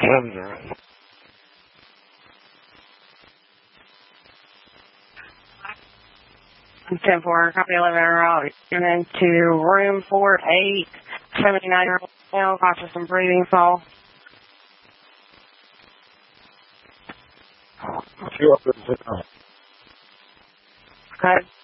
10-4, copy 11 route. And then to room 48, 79-year-old male, cautious and breathing fall. Okay.